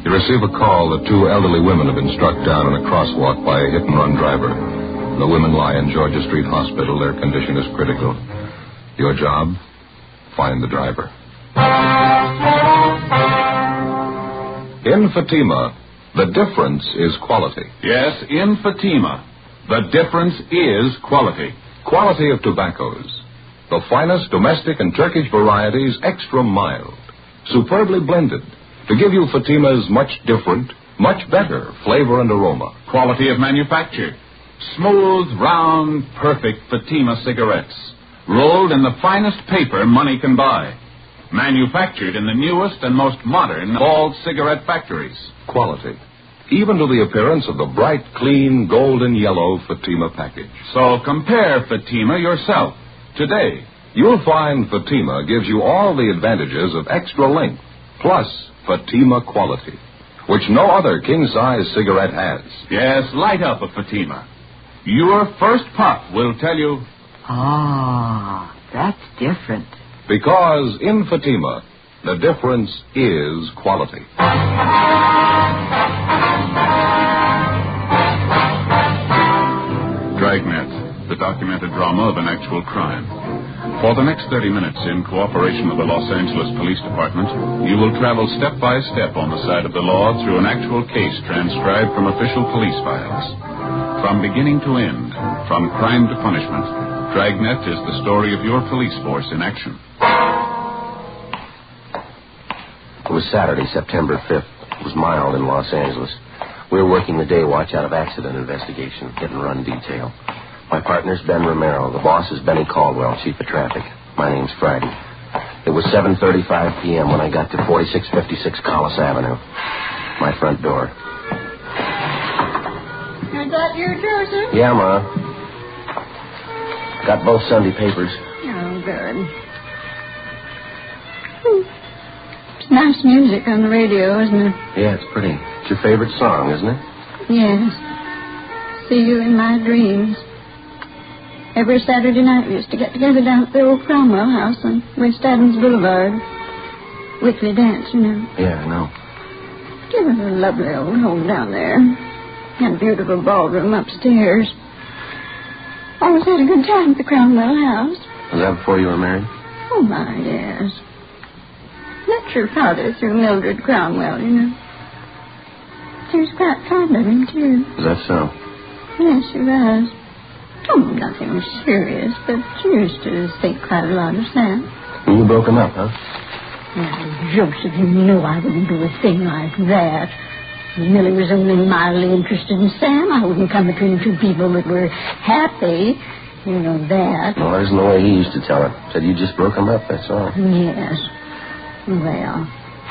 You receive a call that two elderly women have been struck down in a crosswalk by a hit-and-run driver. The women lie in Georgia Street Hospital. Their condition is critical. Your job? Find the driver. In Fatima, the difference is quality. Yes, in Fatima, the difference is quality. Quality of tobaccos. The finest domestic and Turkish varieties, extra mild, superbly blended, to give you Fatima's much different, much better flavor and aroma. Quality of manufacture. Smooth, round, perfect Fatima cigarettes. Rolled in the finest paper money can buy. Manufactured in the newest and most modern of all cigarette factories. Quality. Even to the appearance of the bright, clean, golden yellow Fatima package. So compare Fatima yourself today. You'll find Fatima gives you all the advantages of extra length, plus Fatima quality, which no other king-size cigarette has. Yes, light up a Fatima. Your first puff will tell you... Ah, that's different. Because in Fatima, the difference is quality. Dragnet, the documented drama of an actual crime. For the next 30 minutes, in cooperation with the Los Angeles Police Department, you will travel step by step on the side of the law through an actual case transcribed from official police files. From beginning to end, from crime to punishment, Dragnet is the story of your police force in action. It was Saturday, September 5th. It was mild in Los Angeles. We were working the day watch out of accident investigation, hit and run detail. My partner's Ben Romero. The boss is Benny Caldwell, chief of traffic. My name's Friday. It was 7:35 p.m. when I got to 4656 Collis Avenue. My front door. Is that you, Joseph? Yeah, Ma. Got both Sunday papers. Oh, good. It's nice music on the radio, isn't it? Yeah, it's pretty. It's your favorite song, isn't it? Yes. See you in my dreams. Every Saturday night we used to get together down at the old Cromwell house on West Adams Boulevard. Weekly dance, you know. Yeah, I know. It was a lovely old home down there. Had a beautiful ballroom upstairs. Always had a good time at the Cromwell house. Was that before you were married? Oh, my, yes. That's your father through Mildred Cromwell, you know. She was quite fond of him, too. Is that so? Yes, she was. Oh, nothing serious, but she used to think quite a lot of Sam. And you broke him up, huh? Now, Joseph, you know I wouldn't do a thing like that. If Millie was only mildly interested in Sam, I wouldn't come between two people that were happy. You know that. No, that isn't the way he used to tell it. Said you just broke him up, that's all. Yes. Well.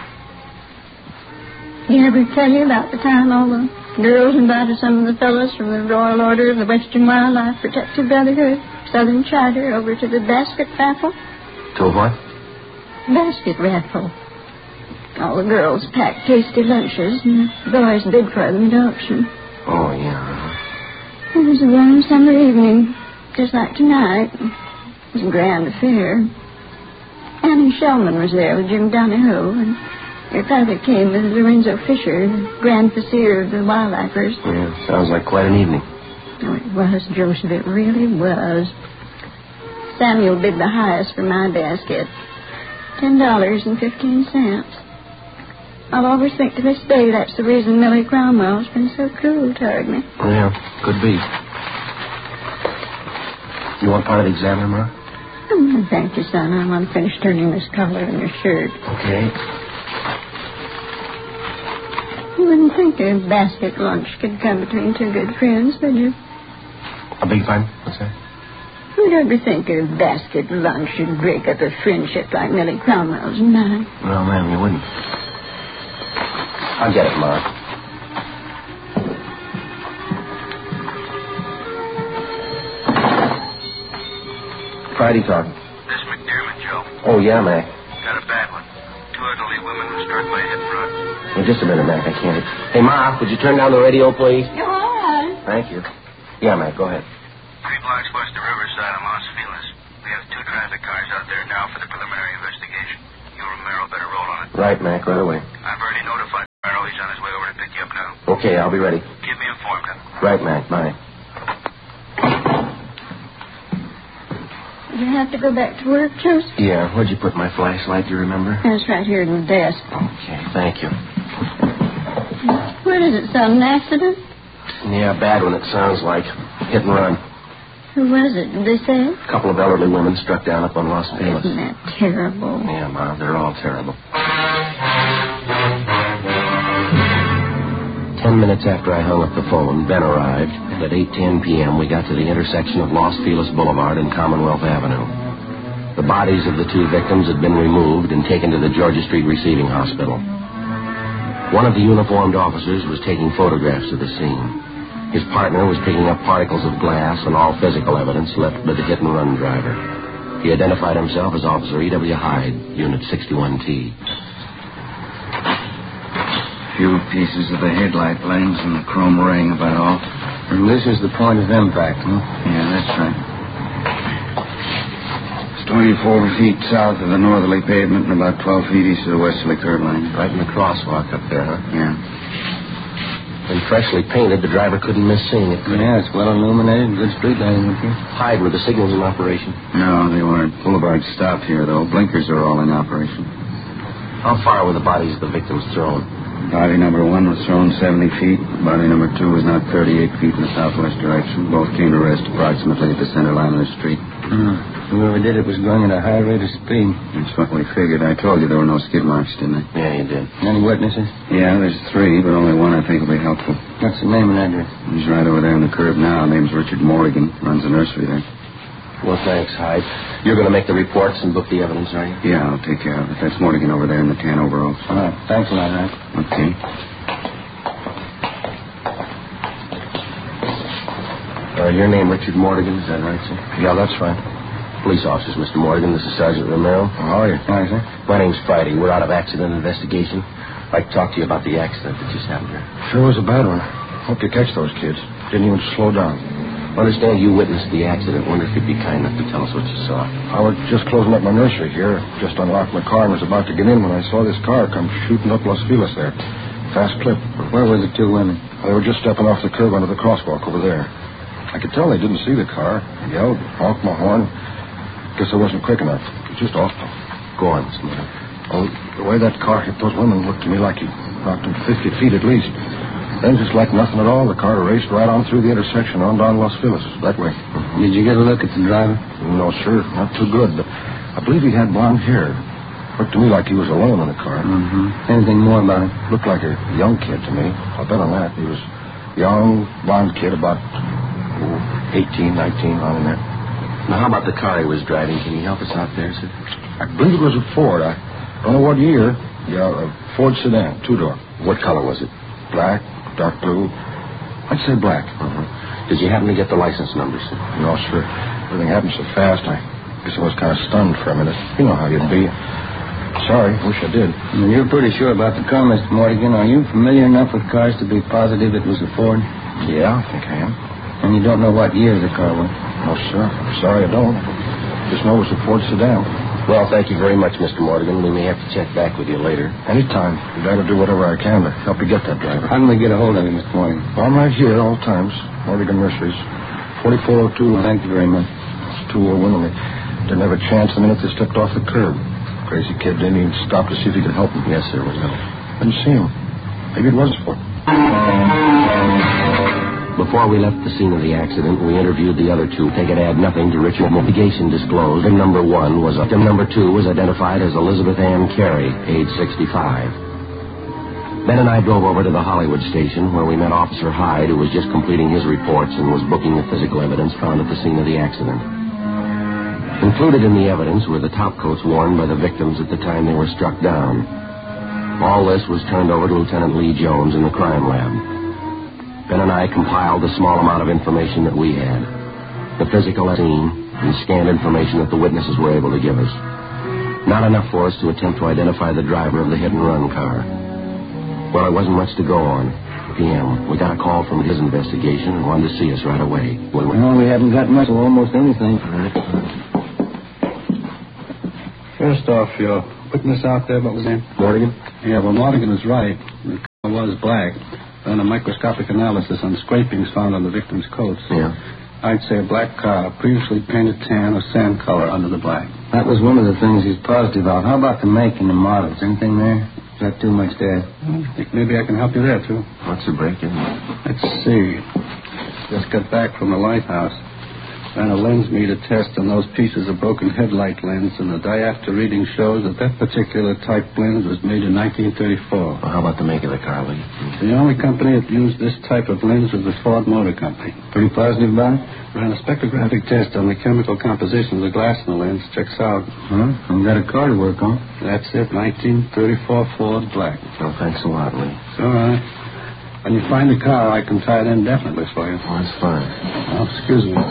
He ever tell you about the time all the girls invited some of the fellows from the Royal Order of the Western Wildlife Protective Brotherhood, Southern Charter, over to the basket raffle? To a what? Basket raffle. All the girls packed tasty lunches, and the boys bid for them at auction. Oh, yeah. It was a warm summer evening, just like tonight. It was a grand affair. Annie Shellman was there with Jim Donahoe, and your father came with Lorenzo Fisher, the grand vizier of the wildlifers. Yeah, sounds like quite an evening. Oh, it was, Joseph, it really was. Samuel bid the highest for my basket, $10.15. I'll always think to this day that's the reason Millie Cromwell's been so cruel toward me. Yeah, could be. You want part of the examiner, Ma? Oh, thank you, son. I want to finish turning this collar in your shirt. Okay. You wouldn't think a basket lunch could come between two good friends, would you? I beg your pardon? What's that? Who'd ever think a basket lunch should break up a friendship like Millie Cromwell's and mine? Well, ma'am, you wouldn't. I'll get it, Ma. Friday talking. This McDermott, Joe. Oh, yeah, Mac. Got a bad one. Two elderly women were struck by a hit and run. Well, just a minute, Mac. I can't. Hey, Ma, would you turn down the radio, please? You're all right. Thank you. Yeah, Mac, go ahead. 3 blocks west of Riverside on Los Feliz. We have 2 traffic cars out there now for the preliminary investigation. You, Romero, better roll on it. Right, Mac, right away. I've already notified Romero. He's on his Okay, I'll be ready. Keep me informed, huh? Right, Mac. Bye. You have to go back to work, Joseph? Yeah, where'd you put my flashlight, do you remember? It's right here in the desk. Okay, thank you. Where does it sound? An accident? Yeah, bad one, it sounds like. Hit and run. Who was it? Did they say? A couple of elderly women struck down up on Los Feliz. Isn't that terrible? Yeah, Ma, they're all terrible. 10 minutes after I hung up the phone, Ben arrived, and at 8:10 p.m. we got to the intersection of Los Feliz Boulevard and Commonwealth Avenue. The bodies of the two victims had been removed and taken to the Georgia Street Receiving Hospital. One of the uniformed officers was taking photographs of the scene. His partner was picking up particles of glass and all physical evidence left by the hit-and-run driver. He identified himself as Officer E.W. Hyde, Unit 61T. Few pieces of the headlight lens and the chrome ring about all. And this is the point of impact, huh? Yeah, that's right. It's 24 feet south of the northerly pavement and about 12 feet east of the westerly curb line. Right in the crosswalk up there, huh? Yeah. When freshly painted, the driver couldn't miss seeing it, could he? Yeah, it's well illuminated. Good street lighting up here. Hyde, were the signals in operation? No, they weren't. Boulevard stopped here, though. Blinkers are all in operation. How far were the bodies of the victims thrown? Body number 1 was thrown 70 feet. Body number 2 was knocked 38 feet in the southwest direction. Both came to rest approximately at the center line of the street. Whoever did it was going at a high rate of speed. That's what we figured. I told you there were no skid marks, didn't I? Yeah, you did. Any witnesses? Yeah, there's 3, but only one I think will be helpful. What's the name and address? He's right over there on the curb now. Name's Richard Morgan. Runs a nursery there. Well, thanks, Hyde. You're going to make the reports and book the evidence, are you? Yeah, I'll take care of it. That's Morgan over there in the tan overalls. All right. Thanks a lot, Hyde. Okay. Your name, Richard Morgan, is that right, sir? Yeah, that's right. Police officers, Mr. Morgan. This is Sergeant Romero. How are you? Hi, sir. My name's Friday. We're out of accident investigation. I'd like to talk to you about the accident that just happened here. Sure was a bad one. Hope you catch those kids. Didn't even slow down. I understand you witnessed the accident. Wonder if you'd be kind enough to tell us what you saw. I was just closing up my nursery here. Just unlocked my car and was about to get in when I saw this car come shooting up Los Feliz there. Fast clip. Where were the 2 women? They were just stepping off the curb onto the crosswalk over there. I could tell they didn't see the car. I yelled, honked my horn. Guess I wasn't quick enough. It was just awful. Go on, Mr. Morgan. Oh, the way that car hit those women looked to me like he knocked them 50 feet at least. Then, just like nothing at all, the car raced right on through the intersection on down Los Feliz, that way. Did you get a look at the driver? No, sir, not too good, but I believe he had blonde hair. Looked to me like he was alone in the car. Anything more about him? Looked like a young kid to me. I'll bet on that. He was young, blonde kid, about 18, 19, on in there. Now, how about the car he was driving? Can you help us out there, sir? I believe it was a Ford. I don't know what year. Yeah, a Ford sedan, 2-door. What color was it? Black, dark blue. I'd say black. Did you happen to get the license number, sir? No, sir. Everything happened so fast. I guess I was kind of stunned for a minute. You know how you'd be. Sorry, wish I did. You're pretty sure about the car, Mr. Morgan. Are you familiar enough with cars to be positive it was a Ford? Yeah, I think I am. And you don't know what year the car was? No, sir. I'm sorry, I don't. Just know it was a Ford sedan. Well, thank you very much, Mr. Morgan. We may have to check back with you later. Anytime. I'd rather do whatever I can to help you get that driver. How can we get a hold of him, Mr. Morgan? I'm right here at all times. Morgan Nurseries. 4402. Well, thank you very much. Those 2 old women, they didn't have a chance the minute they stepped off the curb. Crazy kid didn't even stop to see if he could help them. Yes, sir, we know. Didn't see him. Maybe it was a Ford. Before we left the scene of the accident, we interviewed the other 2. They could add nothing to Richard. Investigation disclosed victim number 2 was identified as Elizabeth Ann Carey, age 65. Ben and I drove over to the Hollywood station, where we met Officer Hyde, who was just completing his reports and was booking the physical evidence found at the scene of the accident. Included in the evidence were the topcoats worn by the victims at the time they were struck down. All this was turned over to Lieutenant Lee Jones in the crime lab. Ben and I compiled the small amount of information that we had, the physical scene, and scanned information that the witnesses were able to give us. Not enough for us to attempt to identify the driver of the hit-and-run car. Well, there wasn't much to go on. PM. We got a call from his investigation and wanted to see us right away. Well, we haven't got much of almost anything. First off, your witness out there, what was that? Morgan? Yeah, well, Morgan is right. The car was black. Done a microscopic analysis on scrapings found on the victim's coats. Yeah. I'd say a black car, previously painted tan or sand color under the black. That was one of the things he's positive about. How about the make and the models? Anything there? Is that too much to add? I think maybe I can help you there, too. What's the break-in? Let's see. Just got back from the lighthouse. Ran a lens meter test on those pieces of broken headlight lens, and the diopter reading shows that particular type lens was made in 1934. Well, how about the make of the car, Lee? The only company that used this type of lens was the Ford Motor Company. Pretty positive about it? Ran a spectrographic test on the chemical composition of the glass in the lens. Checks out. Huh? You got a car to work on. That's it, 1934 Ford Black. Well, thanks a lot, Lee. It's all right. When you find the car, I can tie it in definitely for you. Well, that's fine. Oh, excuse me.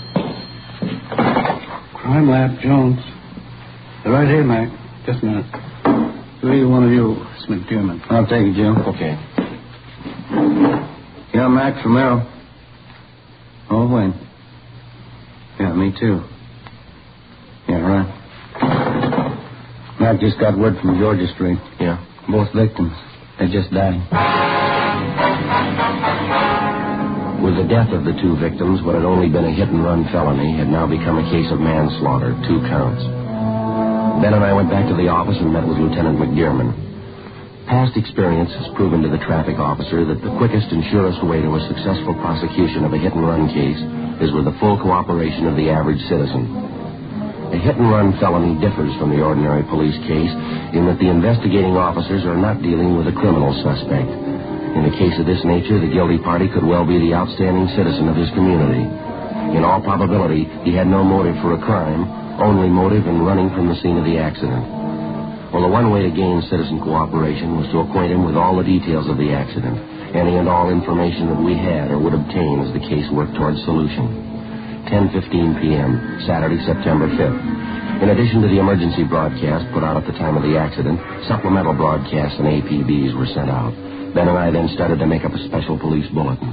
Crime Lab, Jones. They're right here, Mac. Just a minute. To either one of you, it's McDermott. I'll take it, Jim. Okay. Yeah, Mac from Merrill. Oh, Wayne. Yeah, me too. Yeah, right. Mac just got word from Georgia Street. Yeah. Both victims. They just died. With the death of the two victims, what had only been a hit-and-run felony had now become a case of manslaughter, 2 counts. Ben and I went back to the office and met with Lieutenant McDermott. Past experience has proven to the traffic officer that the quickest and surest way to a successful prosecution of a hit-and-run case is with the full cooperation of the average citizen. A hit-and-run felony differs from the ordinary police case in that the investigating officers are not dealing with a criminal suspect. In a case of this nature, the guilty party could well be the outstanding citizen of his community. In all probability, he had no motive for a crime, only motive in running from the scene of the accident. Well, the one way to gain citizen cooperation was to acquaint him with all the details of the accident, any and all information that we had or would obtain as the case worked towards solution. 10:15 p.m., Saturday, September 5th. In addition to the emergency broadcast put out at the time of the accident, supplemental broadcasts and APBs were sent out. Ben and I then started to make up a special police bulletin.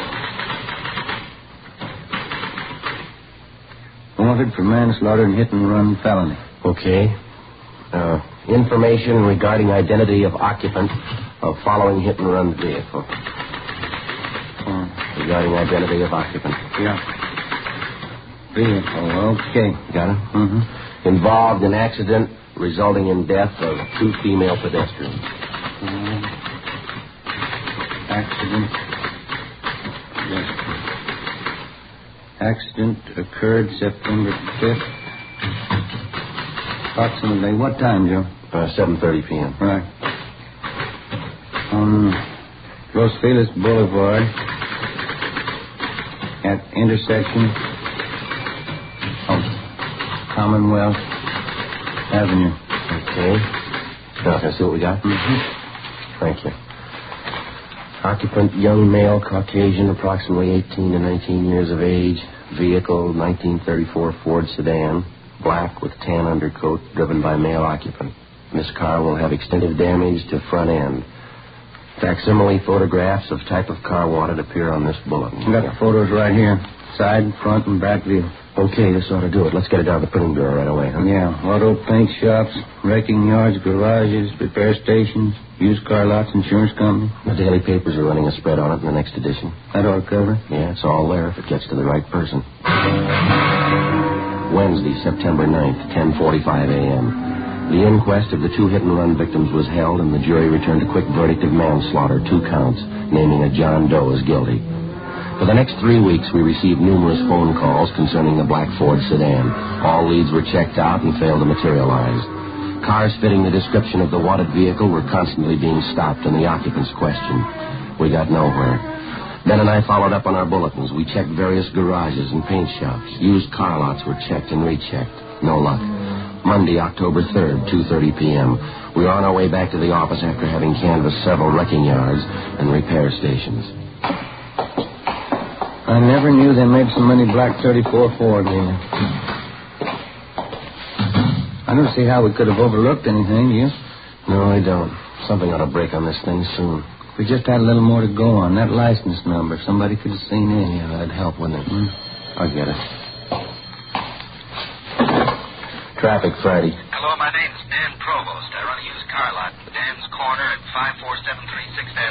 Wanted for manslaughter and hit-and-run felony. Okay. Information regarding identity of occupant of following hit-and-run vehicle. Regarding identity of occupant. Yeah. Vehicle, okay. Got it? Mm-hmm. Involved in accident resulting in death of 2 female pedestrians. Accident. Yes. Accident occurred September 5th. Approximately what time, Joe? 7:30 p.m. Right. On Los Feliz Boulevard at intersection of Commonwealth Avenue. Okay. Now, can I see what we got? Mm-hmm. Thank you. Occupant, young male, Caucasian, approximately 18 to 19 years of age. Vehicle, 1934 Ford sedan, black with tan undercoat, driven by male occupant. This car will have extensive damage to front end. Facsimile photographs of type of car wanted appear on this bulletin. We got the photos right here. Side, front, and back view. Okay, this ought to do it. Let's get it down to the printing bureau right away, huh? Yeah, auto paint shops, wrecking yards, garages, repair stations, used car lots, insurance company. The daily papers are running a spread on it in the next edition. That ought to cover it. Yeah, it's all there if it gets to the right person. Wednesday, September 9th, 10:45 a.m. The inquest of the 2 hit-and-run victims was held, and the jury returned a quick verdict of manslaughter, 2 counts, naming a John Doe as guilty. For the next 3 weeks, we received numerous phone calls concerning the black Ford sedan. All leads were checked out and failed to materialize. Cars fitting the description of the wanted vehicle were constantly being stopped and the occupants questioned. We got nowhere. Ben and I followed up on our bulletins. We checked various garages and paint shops. Used car lots were checked and rechecked. No luck. Monday, October 3rd, 2:30 p.m. We were on our way back to the office after having canvassed several wrecking yards and repair stations. I never knew they made so many black 34 Ford here. I don't see how we could have overlooked anything, you? No, I don't. Something ought to break on this thing soon. If we just had a little more to go on, that license number, somebody could have seen it. Yeah, that'd help, wouldn't it? I'll get it. Traffic Friday. Hello, my name's Dan Provost. I run a used car lot. Dan's Corner at 54736